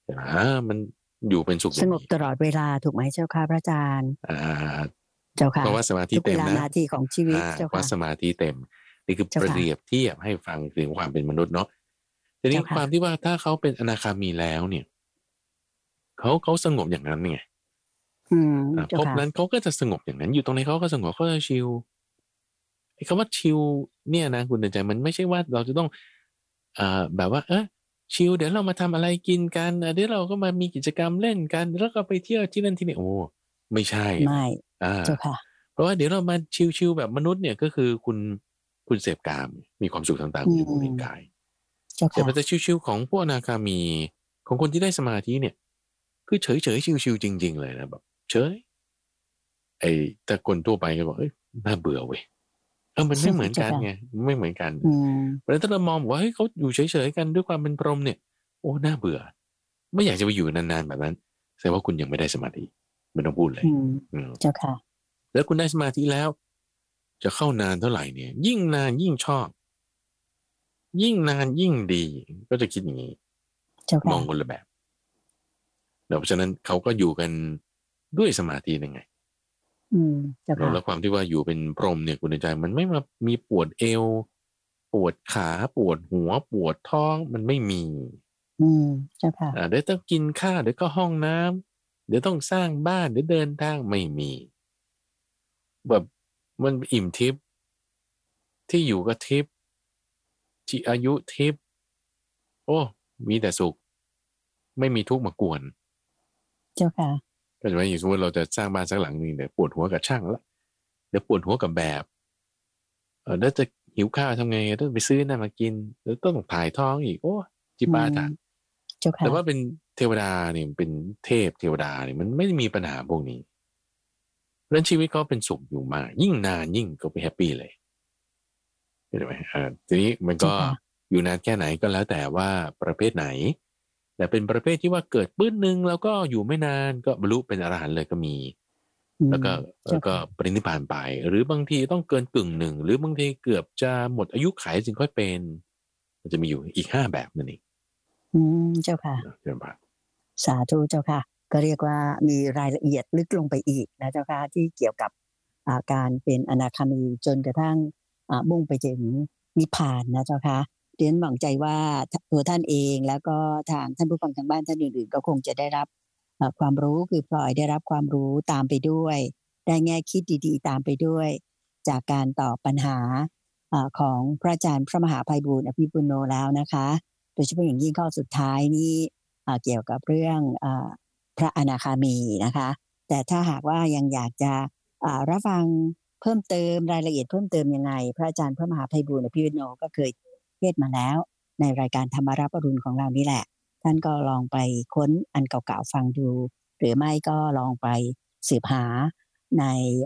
มันอยู่เป็นสุขสงบตลอดเวลาถูกไหมเจ้าค่ะพระอาจารย์เจ้าค่ะเพราะว่าสมาธิเต็มนะนาทีของชีวิตเจ้าค่ะว่าสมาธิเต็มนี่คือเปรียบเทียบให้ฟังถึงความเป็นมนุษย์เนาะทีนี้ความที่ว่าถ้าเขาเป็นอนาคามีแล้วเนี่ยเขาสงบอย่างนั้นไงภพนั้นเขาก็จะสงบอย่างนั้นอยู่ตรงไหนเขาก็สงบเขาจะชิลไอ้คำว่าชิลเนี่ยนะคุณเดินใจมันไม่ใช่ว่าเราจะต้องแบบว่าชิลเดี๋ยวเรามาทำอะไรกินกันเดี๋ยวเราก็มามีกิจกรรมเล่นกันแล้วก็ไปเที่ยวที่นั่นที่นี่โอ้ไม่ใช่ไม่เจ้าค่ะเพราะว่าเดี๋ยวเรามาชิลๆแบบมนุษย์เนี่ยก็คือคุณเสพกามมีความสุขทางตาหูจมูกลิ้นกายแต่พอจะชิลๆของพวกอนาคามีของคนที่ได้สมาธิเนี่ยคือเฉยๆชิลๆจริงๆเลยนะแบบเฉยแต่คนทั่วไปก็บอกน่าเบื่อเว้ยมันไม่เหมือนกันไงไม่เหมือนกันเพราะฉะนั้นถ้าเรามองว่าเฮ้ยเขาอยู่เฉยๆกันด้วยความเป็นพรหมเนี่ยโอ้น่าเบื่อไม่อยากจะไปอยู่นานๆแบบนั้นแสดงว่าคุณยังไม่ได้สมาธิไม่ต้องพูดเลยเจ้าค่ะแล้วคุณได้สมาธิแล้วจะเข้านานเท่าไหร่เนี่ยยิ่งนานยิ่งชอบยิ่งนานยิ่งดีก็จะคิดอย่างนี้มองคนละแบบเพราะฉะนั้นเขาก็อยู่กันด้วยสมาธิยังไงแล้วความที่ว่าอยู่เป็นพรหมเนี่ยคุณใจมันไม่มามีปวดเอวปวดขาปวดหัวปวดท้องมันไม่มีเจ้าค่ะเดี๋ยวต้องกินข้าวเดี๋ยวก็ห้องน้ำเดี๋ยวต้องสร้างบ้านเดี๋ยวเดินทางไม่มีแบบมันอิ่มทิพย์ที่อยู่ก็ทิพย์ที่อายุทิพย์โอ้มีแต่สุขไม่มีทุกข์มากวนเจ้าค่ะก็จะว่าอย่างสมมติเราจะสร้างบ้านสักหลังนึงเดี๋ยวปวดหัวกับช่างแล้วเดี๋ยวปวดหัวกับแบบแล้วจะหิวข้าวทำไงต้องไปซื้อนั่นมากินแล้วต้องถ่ายท้องอีกโอ้จิปาถะแต่ว่าเป็นเทวดาเนี่ยเป็นเทพเทวดาเนี่ยมันไม่มีปัญหาพวกนี้เรื่องชีวิตเขาเป็นสุขอยู่มากยิ่งนานยิ่งก็ไปแฮปปี้เลยเห็นไหมทีนี้มันก็อยู่นานแค่ไหนก็แล้วแต่ว่าประเภทไหนแต่เป็นประเภทที่ว่าเกิดปื้นนึงแล้วก็อยู่ไม่นานก็บรรลุเป็นอรหันต์เลยก็มีแล้วก็ปรินิพพานไปหรือบางทีต้องเกินกึ่งหนึ่งหรือบางทีเกือบจะหมดอายุขัยจึงค่อยเป็นมันจะมีอยู่อีก5แบบนั่นเองเจ้าค่ะสาธุเจ้าค่ะก็เรียกว่ามีรายละเอียดลึกลงไปอีกนะเจ้าค่ะที่เกี่ยวกับการเป็นอนาคามีจนกระทั่งมุ่งไปถึงนิพพานนะเจ้าค่ะเรียนหวังใจว่าตัวท่านเองแล้วก็ทางท่านผู้ฟังทางบ้านท่านอื่นๆก็คงจะได้รับความรู้คือพลอยได้รับความรู้ตามไปด้วยได้แง่คิดดีๆตามไปด้วยจากการตอบปัญหาของพระอาจารย์พระมหาไพบูลย์อภิปุโนแล้วนะคะโดยเฉพาะอย่างยิ่งข้อสุดท้ายนี้เกี่ยวกับเรื่องพระอนาคามีนะคะแต่ถ้าหากว่ายังอยากจะรับฟังเพิ่มเติมรายละเอียดเพิ่มเติมยังไงพระอาจารย์พระมหาไพบูลย์อภิปุโนก็เคยเทศน์มาแล้วในรายการธรรมรับอรุณของเรานี่แหละท่านก็ลองไปค้นอันเก่าๆฟังดูหรือไม่ก็ลองไปสืบหาใน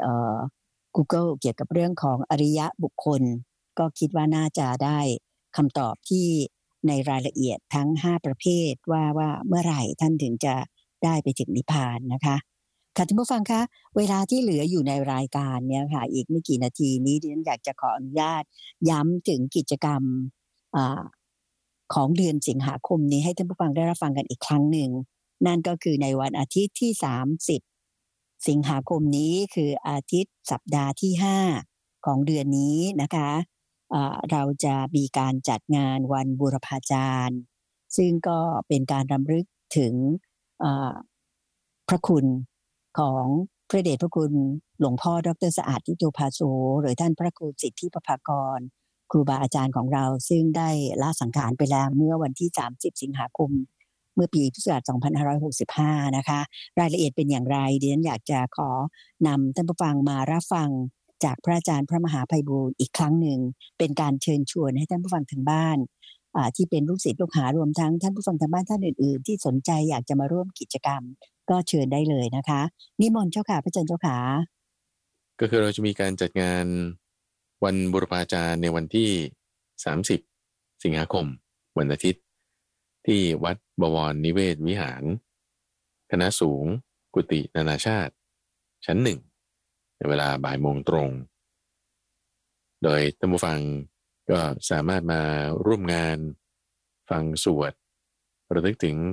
Google เกี่ยวกับเรื่องของอริยบุคคลก็คิดว่าน่าจะได้คำตอบที่ในรายละเอียดทั้ง5ประเภทว่าเมื่อไหร่ท่านถึงจะได้ไปถึงนิพพานนะคะค่ะท่านผู้ฟังคะเวลาที่เหลืออยู่ในรายการเนี่ยค่ะอีกไม่กี่นาทีนี้ดิฉันอยากจะขออนุญาตย้ำถึงกิจกรรมของเดือนสิงหาคมนี้ให้ท่านผู้ฟังได้รับฟังกันอีกครั้งหนึ่งนั่นก็คือในวันอาทิตย์ที่30สิงหาคมนี้คืออาทิตย์สัปดาห์ที่5ของเดือนนี้นะคะเราจะมีการจัดงานวันบูรพาจารย์ซึ่งก็เป็นการรำลึกถึงพระคุณของพระเดชพระคุณหลวงพ่อดร.สะอาดทิโตภาโสหรือท่านพระครูสิทธิประภากรครูบาอาจารย์ของเราซึ่งได้ละสังขารไปแล้วเมื่อวันที่30สิงหาคมเมื่อปีพุทธศักราช2565นะคะรายละเอียดเป็นอย่างไรดิฉันอยากจะขอนำท่านผู้ฟังมารับฟังจากพระอาจารย์พระมหาไพบูลย์อีกครั้งหนึ่งเป็นการเชิญชวนให้ท่านผู้ฟังทางบ้านที่เป็นลูกศิษย์ลูกหารวมทั้งท่านผู้ฟังทางบ้านท่านอื่นๆที่สนใจอยากจะมาร่วมกิจกรรมก็เชิญได้เลยนะคะนิมนต์เจ้าค่ะพระอาจารย์เจ้าค่ะก็คือเราจะมีการจัดงานวันบูรพาจารย์ในวันที่30สิงหาคมวันอาทิตย์ที่วัดบวรนิเวศวิหารคณะสูงกุฏินานาชาติชั้น1ในเวลาบ่ายโมงตรงโดยท่านผู้ฟังก็สามารถมาร่วมงานฟังสวดระลึกถึง